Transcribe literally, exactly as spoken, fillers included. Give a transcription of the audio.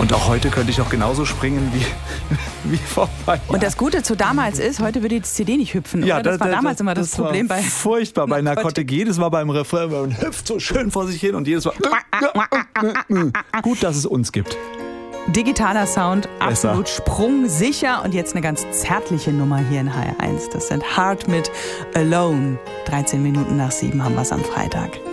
Und auch heute könnte ich auch genauso springen wie, wie vor ein paar Jahren. Und das Gute zu damals ist, heute würde die C D nicht hüpfen. Ja, oder? Das, das war damals das, immer das, das Problem war bei. Furchtbar bei Narcotic. Jedes Mal beim Refrain, man hüpft so schön vor sich hin und jedes Mal. Gut, dass es uns gibt. Digitaler Sound, Besser. absolut sprungsicher. Und jetzt eine ganz zärtliche Nummer hier in H R eins. Das sind Heart mit Alone. dreizehn Minuten nach sieben haben wir es am Freitag.